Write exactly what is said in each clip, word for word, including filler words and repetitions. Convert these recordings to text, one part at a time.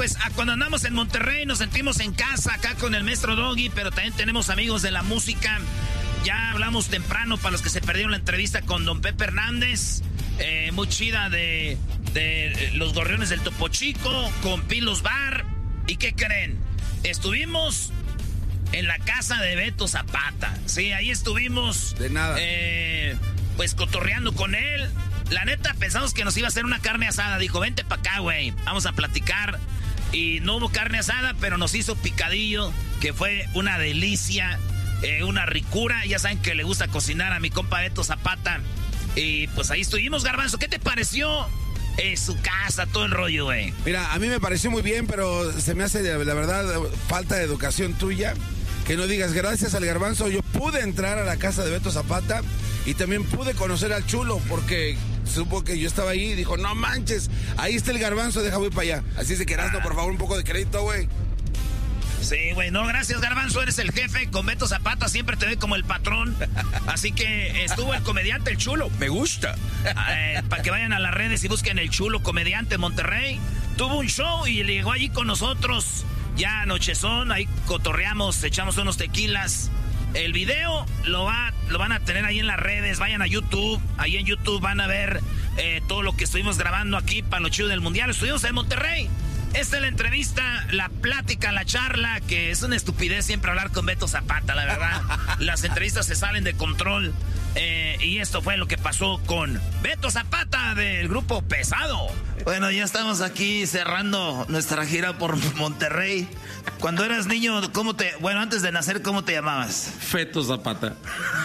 pues cuando andamos en Monterrey nos sentimos en casa acá con el maestro Doggy, pero también tenemos amigos de la música. Ya hablamos temprano para los que se perdieron la entrevista con don Pepe Hernández, eh, muy chida de, de los Gorriones del Topo Chico, con Pilos Bar. ¿Y qué creen? Estuvimos en la casa de Beto Zapata. Sí, ahí estuvimos. De nada. Eh, pues cotorreando con él. La neta, pensamos que nos iba a hacer una carne asada. Dijo, vente para acá, güey. Vamos a platicar. Y no hubo carne asada, pero nos hizo picadillo, que fue una delicia, eh, una ricura. Ya saben que le gusta cocinar a mi compa Beto Zapata. Y pues ahí estuvimos, Garbanzo. ¿Qué te pareció? Eh, su casa, todo el rollo, güey. Mira, a mí me pareció muy bien, pero se me hace, la verdad, falta de educación tuya. Que no digas, gracias al Garbanzo, yo pude entrar a la casa de Beto Zapata y también pude conocer al Chulo, porque supo que yo estaba ahí y dijo, no manches, ahí está el Garbanzo, deja voy para allá. Así se quedas, por favor, un poco de crédito, güey. Sí, güey, no, gracias, Garbanzo, eres el jefe. Con Beto Zapata siempre te ve como el patrón. Así que estuvo el comediante El Chulo. Me gusta. Eh, para que vayan a las redes y busquen El Chulo, comediante en Monterrey. Tuvo un show y llegó allí con nosotros. Ya anochezón, ahí cotorreamos, echamos unos tequilas. El video lo, va, lo van a tener ahí en las redes. Vayan a YouTube. Ahí en YouTube van a ver eh, todo lo que estuvimos grabando aquí para los chivos del Mundial. Estuvimos en Monterrey. Esta es la entrevista, la plática, la charla, que es una estupidez siempre hablar con Beto Zapata, la verdad. Las entrevistas se salen de control. Eh, y esto fue lo que pasó con Beto Zapata del grupo Pesado. Bueno, ya estamos aquí cerrando nuestra gira por Monterrey. Cuando eras niño, ¿cómo te... Bueno, antes de nacer, ¿cómo te llamabas? Feto Zapata.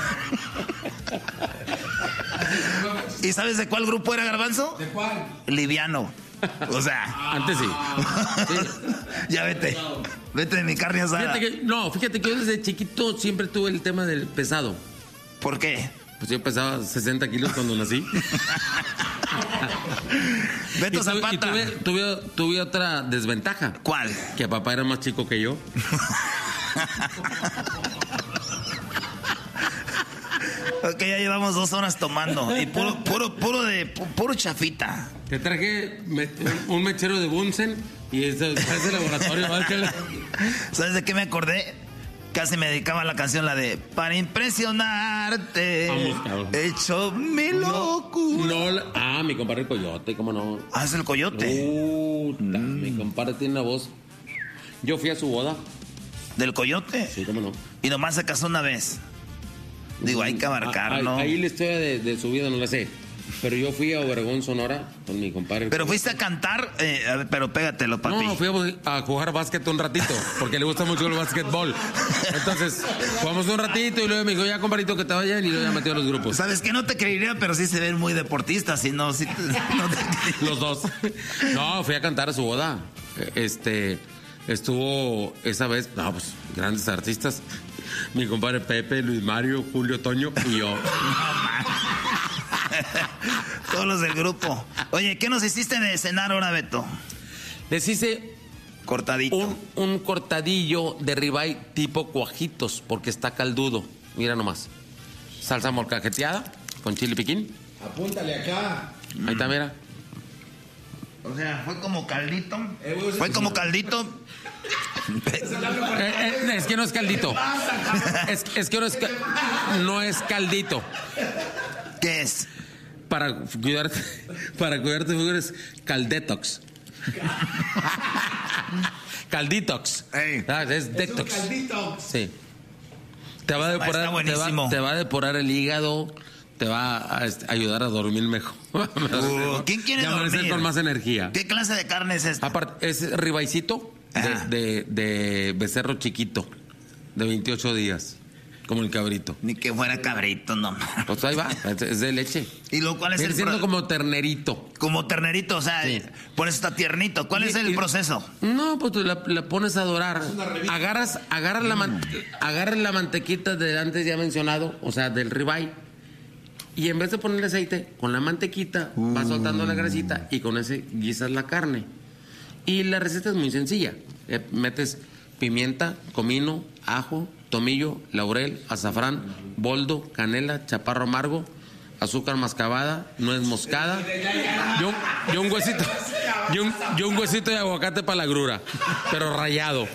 ¿Y sabes de cuál grupo era, Garbanzo? ¿De cuál? Liviano. O sea, antes sí. sí. Ya vete. Vete de mi carne asada. Fíjate que, no, fíjate que yo desde chiquito siempre tuve el tema del pesado. ¿Por qué? Pues yo pesaba sesenta kilos cuando nací. Beto y Zapata. Y tuve, tuve, tuve otra desventaja. ¿Cuál? Que papá era más chico que yo. Ok, ya llevamos dos horas tomando. Y puro, puro, puro de puro chafita. Te traje me, un mechero de Bunsen y ese, ese laboratorio. ¿Sabes de qué me acordé? Casi me dedicaba a la canción, la de Para impresionarte. Vamos, hecho mi locura. No, no, ah, mi compadre el Coyote, ¿cómo no? Ah, es el Coyote. Uh, mm. Mi compadre tiene una voz. Yo fui a su boda. ¿Del Coyote? Sí, cómo no. Y nomás se casó una vez. Digo, hay que abarcar, ah, ¿no? Ahí, ahí la historia de, de su vida no la sé. Pero yo fui a Obregón, Sonora, con mi compadre. Pero fuiste a cantar, eh, a ver, pero pégatelo, papi. No, fui a, a jugar básquet un ratito, porque le gusta mucho el básquetbol. Entonces, jugamos un ratito y luego me dijo, ya, compadrito, que te vayan, y luego ya metió a los grupos. Sabes que no te creería, pero sí se ven muy deportistas, si no, si te, no te los dos. No, fui a cantar a su boda. Este, estuvo esa vez, no, pues, grandes artistas. Mi compadre Pepe, Luis Mario, Julio Toño y yo. Todos los del grupo. Oye, ¿qué nos hiciste de cenar ahora, Beto? Les hice cortadito. Un, un cortadillo de ribeye tipo cuajitos, porque está caldudo. Mira nomás. Salsa molcajeteada con chile piquín. Apúntale acá. Ahí está, mira. O sea, fue como caldito. Eh, fue como caldito. eh, eh, es que no es caldito. Es, es que no es, no es caldito. ¿Qué es? Para cuidarte, para cuidarte es caldetox. Calditox. Ey. Ah, es detox. Es calditox. Sí. Te va a depurar, te va, te va a depurar el hígado, te va a ayudar a dormir mejor. Uh, ¿Quién quiere dormir? Con más energía. ¿Qué clase de carne es esta? Aparte, es ribeycito de, de, de becerro chiquito, de veintiocho días. Como el cabrito. Ni que fuera cabrito, no. Pues ahí va, es de leche. ¿Y lo cuál es Viene el siendo pro... como ternerito. Como ternerito, o sea, sí. Por eso está tiernito. ¿Cuál y, es el y, proceso? No, pues tú la, la pones a dorar. Agarras, agarras, mm. la man, agarras la mantequita de antes ya mencionado, o sea, del ribeye. Y en vez de ponerle aceite, con la mantequita mm. vas soltando la grasita y con ese guisas la carne. Y la receta es muy sencilla. Eh, metes pimienta, comino, ajo, tomillo, laurel, azafrán, boldo, canela, chaparro amargo, azúcar mascabada, nuez moscada y un, y un huesito y un, y un huesito de aguacate para la grura, pero rayado.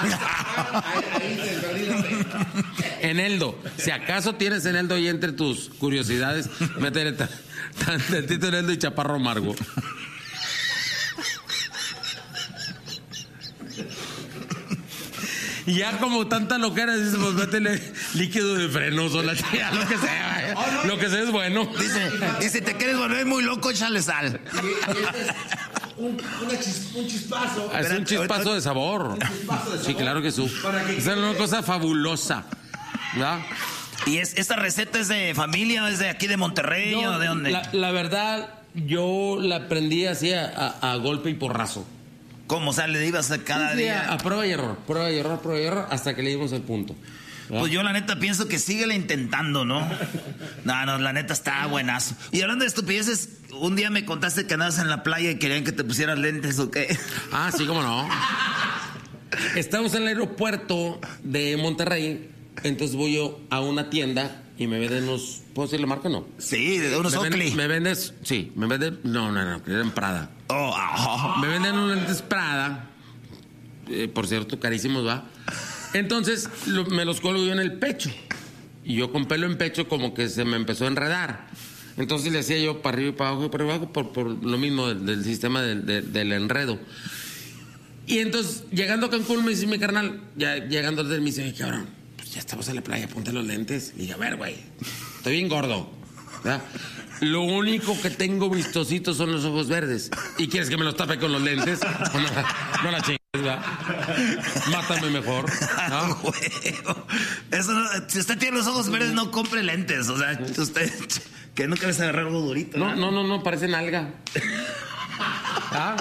Eneldo, si acaso tienes eneldo ahí entre tus curiosidades, métele tan, tan tantito eneldo y chaparro amargo. Y ya como tanta loquera, dice, pues métele líquido de frenoso, la chica, lo que sea, oh, no. Lo que sea es bueno. Dice, dice, te quieres volver muy loco, échale sal. Y, y este es un, una chis, un chispazo. Es un chispazo de sabor. Un chispazo de sabor. Sí, claro que sí. Es una cosa fabulosa, ¿verdad? ¿Y es, esta receta es de familia, es de aquí de Monterrey yo, o de dónde? La, la verdad, yo la aprendí así a, a, a golpe y porrazo. ¿Cómo? O sea, le ibas a cada sí, día. A, a prueba y error, prueba y error, prueba y error, hasta que le dimos el punto. ¿Verdad? Pues yo la neta pienso que síguele intentando, ¿no? No, no, la neta está buenazo. Y hablando de estupideces, un día me contaste que andabas en la playa y querían que te pusieras lentes o qué. Ah, sí, cómo no. Estamos en el aeropuerto de Monterrey, entonces voy yo a una tienda y me venden unos... ¿Puedo decir la marca o no? Sí, de unos Oakley. ¿Me vendes? Sí, me venden... No, no, no, eran Prada. Oh, oh. Me venden unos lentes Prada, eh, por cierto, carísimos, ¿va? Entonces lo, me los cuelgo yo en el pecho. Y yo con pelo en pecho como que se me empezó a enredar. Entonces le hacía yo para arriba y para abajo y para abajo por, por lo mismo del, del sistema del, del, del enredo. Y entonces, llegando a Cancún, me dice mi carnal, ya llegando al del me dice, cabrón, pues ya estamos en la playa, ponte los lentes. Y dije, a ver, güey, estoy bien gordo, ¿verdad? Lo único que tengo vistositos son los ojos verdes. ¿Y quieres que me los tape con los lentes? No, no la chingues, ¿verdad? Mátame mejor, ¿no? Eso no, si usted tiene los ojos verdes, no compre lentes. O sea, usted que nunca les agarrar algo durito. No, no, no, no, parecen alga. ¿Ah?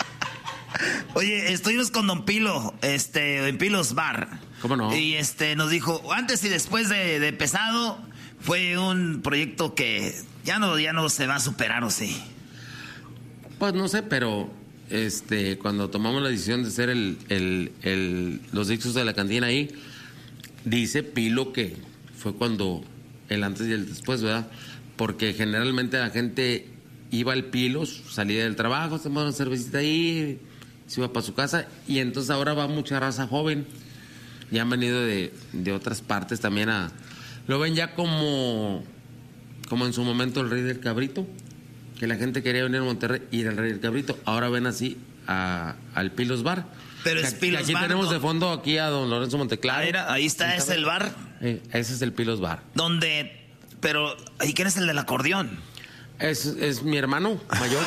Oye, estuvimos con Don Pilo, este, en Pilos Bar. ¿Cómo no? Y este nos dijo, antes y después de, de Pesado, fue un proyecto que ya no, ya no se va a superar, ¿o sí? Pues no sé, pero este, cuando tomamos la decisión de hacer el, el, el, los discos de la cantina ahí, dice Pilo que fue cuando el antes y el después, ¿verdad? Porque generalmente la gente iba al Pilos, salía del trabajo, se tomaba una cervecita ahí, se iba para su casa, y entonces ahora va mucha raza joven. Ya han venido de, de otras partes también a... Lo ven ya como, como en su momento el Rey del Cabrito, que la gente quería venir a Monterrey y ir al Rey del Cabrito. Ahora ven así a, al Pilos Bar. Pero es Pilos aquí Bar. tenemos ¿no? de fondo aquí a don Lorenzo Monteclaro. Ah, era, ahí está, es el bar. Eh, ese es el Pilos Bar. Donde... Pero, ¿y quién es el del acordeón? Es, es mi hermano mayor.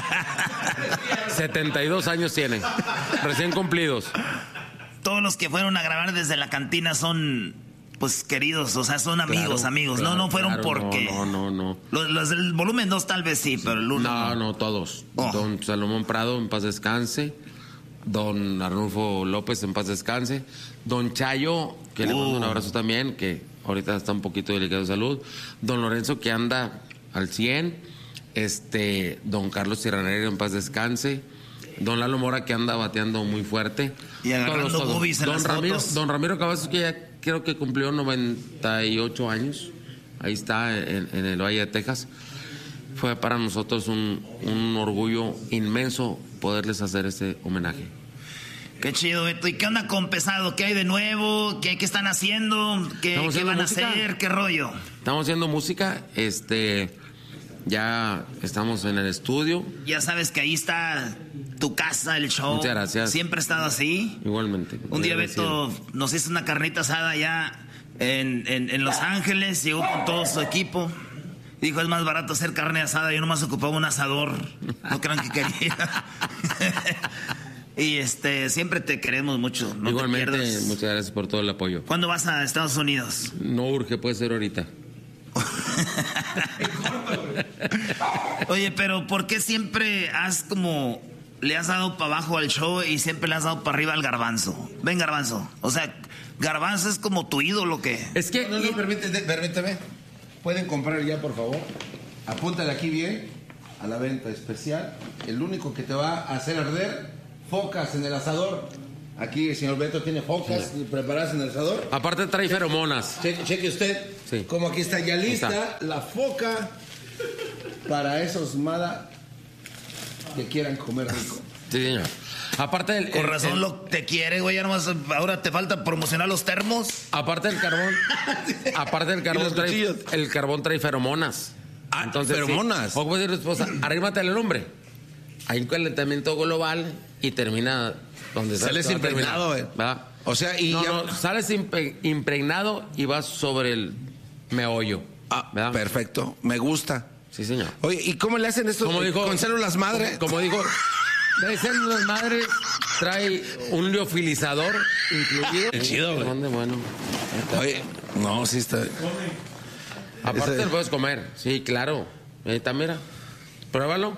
setenta y dos años tiene. Recién cumplidos. Todos los que fueron a grabar desde la cantina son, pues, queridos, o sea, son amigos, claro, amigos. Claro, no, no fueron claro, porque... No, no, no. Los, los del volumen dos tal vez sí, pero el uno... No, no, todos. Oh. Don Salomón Prado, en paz descanse. Don Arnulfo López, en paz descanse. Don Chayo, que uh. le mando un abrazo también, que ahorita está un poquito delicado de salud. Don Lorenzo, que anda al cien. Este, don Carlos Tirranero, en paz descanse. Don Lalo Mora, que anda bateando muy fuerte. Y agarrando todos, todos. Boobies en don las Ramiro, fotos. Don Ramiro Cavazos, que ya creo que cumplió noventa y ocho años. Ahí está, en, en el Valle de Texas. Fue para nosotros un, un orgullo inmenso poderles hacer este homenaje. Qué chido, Beto. ¿Y qué onda con Pesado? ¿Qué hay de nuevo? ¿Qué, qué están haciendo? ¿Qué, ¿qué van música? a hacer? ¿Qué rollo? Estamos haciendo música, este... Ya estamos en el estudio. Ya sabes que ahí está tu casa, el show. Muchas gracias. Siempre ha estado así. Igualmente. Un día Beto nos hizo una carnita asada allá en, en, en Los Ángeles. Llegó con todo su equipo. Dijo, es más barato hacer carne asada. Yo nomás ocupaba un asador. No crean que quería. Y este, siempre te queremos mucho. No Igualmente, muchas gracias por todo el apoyo. ¿Cuándo vas a Estados Unidos? No urge, puede ser ahorita. Oye, pero ¿por qué siempre has como le has dado para abajo al show y siempre le has dado para arriba al Garbanzo? Ven, Garbanzo. O sea, Garbanzo es como tu ídolo, ¿qué? Es que... No, no, no, permíteme, permíteme. Pueden comprar ya, por favor. Apúntale aquí bien a la venta especial. El único que te va a hacer arder, focas en el asador. Aquí el señor Beto tiene focas sí. preparadas en el asador. Aparte trae feromonas. Cheque, cheque usted sí. como aquí está ya lista está. la foca para esos mada. que quieran comer rico. Sí, señor. Aparte del... Con el, razón el, lo te quiere, güey. Ya nomás ahora te falta promocionar los termos. Aparte del carbón. aparte del carbón trae... El carbón trae feromonas. Ah, Entonces, feromonas. Sí, o puede decir tu esposa, arrímate al hombre. Hay un calentamiento global y termina donde sales impregnado, güey. O sea, y no, ya... no, sales impe- impregnado y vas sobre el meollo. Ah, ¿verdad? Perfecto. Me gusta. Sí, señor. Oye, ¿y cómo le hacen esto Como dijo, con células madre? Como, como dijo, trae células madres, trae un liofilizador incluido. Qué chido, güey. ¿Dónde? Bueno. Oye, no, sí está... Aparte Ese... lo puedes comer. Sí, claro. Ahí está, mira. Pruébalo.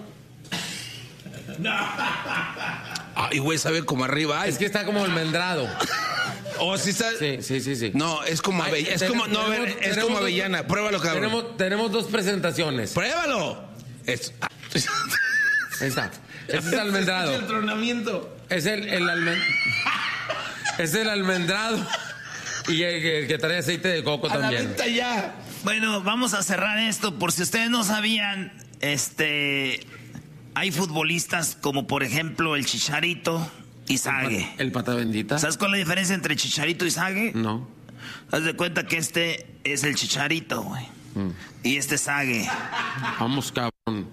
Ay, güey, sabe como arriba. Ay. Es que está como almendrado. Oh, sí está... Sí, sí, sí, sí. No, es como Ay, avellana. Es tenemos, como, no, tenemos, es tenemos como dos, avellana. Pruébalo, cabrón. Tenemos, tenemos dos presentaciones. ¡Pruébalo! Es... Ahí está. Ese es almendrado. Es el tronamiento. Es el, el almen... Es el almendrado. Y el, el que trae aceite de coco a también. La venta ya. Bueno, vamos a cerrar esto. Por si ustedes no sabían, este... hay futbolistas como, por ejemplo, el Chicharito y Sague. El pata bendita. ¿Sabes cuál es la diferencia entre Chicharito y Sague? No. Haz de cuenta que este es el Chicharito, güey. Mm. Y este es Sague. Vamos, cabrón.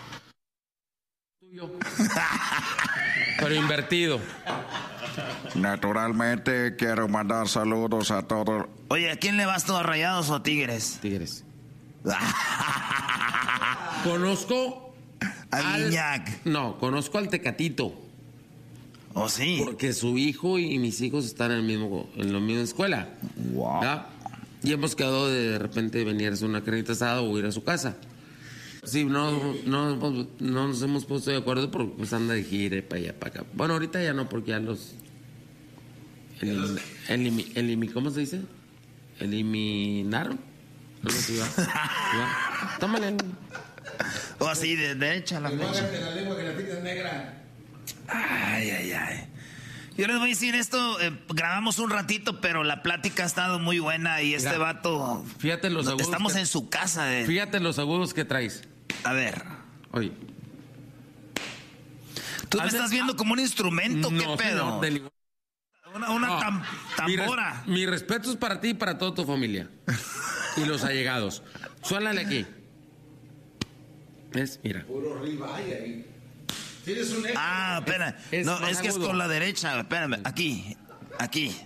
Tuyo. Pero invertido. Naturalmente quiero mandar saludos a todos. Oye, ¿a quién le vas tú, a Rayados o a Tigres? Tigres. Conozco a al... Guiñac. No, conozco al Tecatito. ¿Oh, sí? Porque su hijo y mis hijos están en, el mismo, en la misma escuela. Wow. ¿Ya? Y hemos quedado de, de repente venir a hacer una carnita asada o ir a su casa. Sí, no, no, no nos hemos puesto de acuerdo porque pues anda de gira para allá, para acá. Bueno, ahorita ya no, porque ya los... Elim, elim, elim, ¿Cómo se dice? Eliminaron. No sé si va. va. Tómale. O así, de derecha a la flecha. La lengua que la tienes negra. Ay, ay, ay. Yo les voy a decir esto, eh, grabamos un ratito, pero la plática ha estado muy buena y este Mira, vato... Fíjate los agudos. Estamos que, en su casa. De... Fíjate los agudos que traes. A ver. Oye. Tú me estás viendo como un instrumento, no, ¿qué pedo? Señor, de ningún... Una, una no, tam, tambora. Mi, res, mi respeto es para ti y para toda tu familia. Y los allegados. Suélale aquí. ¿Ves? Mira. Puro ribeye ahí. Tienes un... Ah, espera. Es, es no, es que agudo. es con la derecha. Espérame. Aquí. Aquí.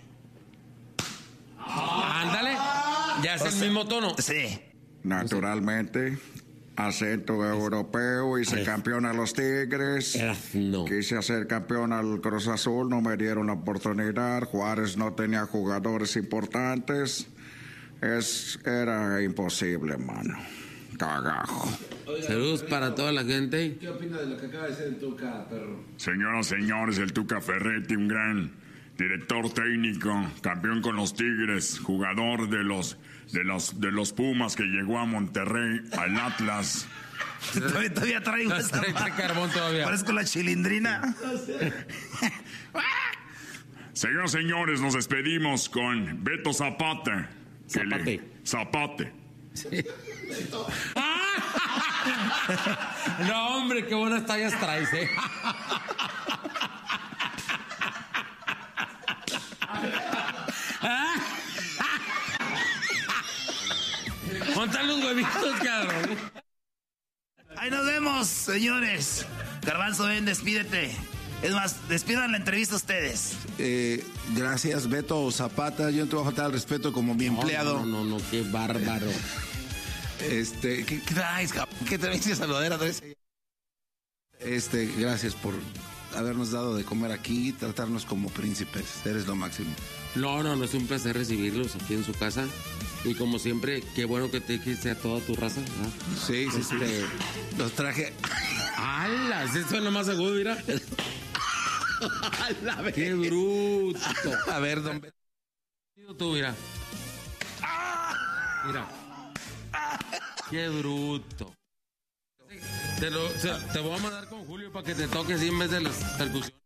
Ah, ándale. Ya es o el sea, mismo tono. Sí. Naturalmente, acento europeo, hice Ay. campeón a los Tigres. Era, no. Quise hacer campeón al Cruz Azul, no me dieron la oportunidad. Juárez no tenía jugadores importantes. Es, era imposible, mano. Cagajo. Saludos para toda la gente. ¿Qué opina de lo que acaba de decir el Tuca, perro? Señoras y señores, el Tuca Ferretti, un gran director técnico, campeón con los Tigres, jugador de los de los de los Pumas que llegó a Monterrey, al Atlas. Todavía, todavía traigo esa Trae carbón todavía. Parezco la chilindrina. Señoras y señores, nos despedimos con Beto Zapata. Que Zapate. Le, Zapate. Sí. No, hombre, qué buenas tallas traes, eh. Montan los huevitos, cabrón. Ahí nos vemos, señores. Garbanzo, ven, despídete. Es más, despidan la entrevista ustedes. Eh, gracias, Beto Zapata. Yo no te voy a faltar al respeto como mi empleado. No, no, no, no, qué bárbaro. Este, ¿qué, qué traes, cabrón? ¿Qué traes esa saludadera? Este, gracias por habernos dado de comer aquí y tratarnos como príncipes. Eres lo máximo. No, no, no, es un placer recibirlos aquí en su casa. Y como siempre, qué bueno que te dijiste a toda tu raza. ¿Ah? Sí, sí, este... sí. Los traje. ¡Hala! Esto suena más agudo, mira. ¡Qué bruto! A ver, don Beto. Tú, mira. Mira. ¡Qué bruto! Te, lo, te, te voy a mandar con Julio para que te toques así en vez de las percusiones.